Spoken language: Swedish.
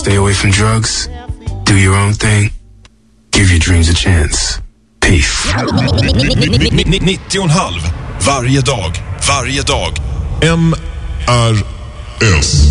Stay away from drugs. Do your own thing. Give your dreams a chance. Peace. 90,5 varje dag. MRS.